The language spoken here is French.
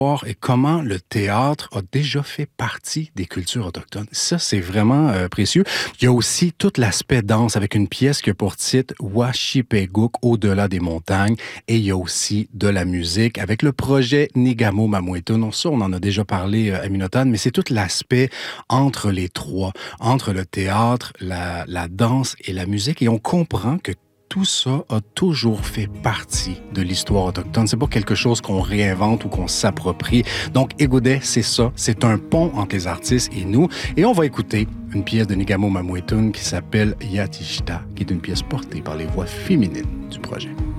et comment le théâtre a déjà fait partie des cultures autochtones. Ça, c'est vraiment précieux. Il y a aussi tout l'aspect danse avec une pièce qui a pour titre Washipeguk, Au-delà des montagnes. Et il y a aussi de la musique avec le projet Nigamo Mamouetun. Ça, on en a déjà parlé à Minotan, mais c'est tout l'aspect entre les trois, entre le théâtre, la danse et la musique. Et on comprend que tout ça a toujours fait partie de l'histoire autochtone. C'est pas quelque chose qu'on réinvente ou qu'on s'approprie. Donc, Égoudet, c'est ça. C'est un pont entre les artistes et nous. Et on va écouter une pièce de Nigamo Mamouetun qui s'appelle Yatishta, qui est une pièce portée par les voix féminines du projet.